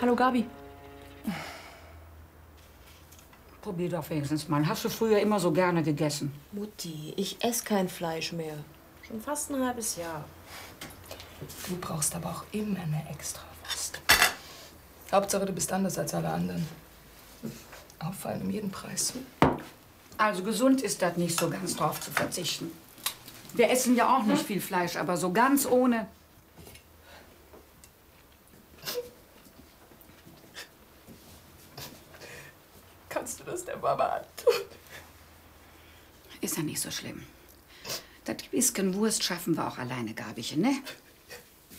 Hallo, Gabi. Probier doch wenigstens mal. Hast du früher immer so gerne gegessen? Mutti, ich esse kein Fleisch mehr. Schon fast ein halbes Jahr. Du brauchst aber auch immer eine Extrawurst. Hauptsache, du bist anders als alle anderen. Auffallen um jeden Preis. Also gesund ist das nicht, so ganz drauf zu verzichten. Wir essen ja auch nicht viel Fleisch, aber so ganz ohne. Kannst du das der Mama antun? Ist ja nicht so schlimm. Das bisschen Wurst schaffen wir auch alleine, Gabichen, ne?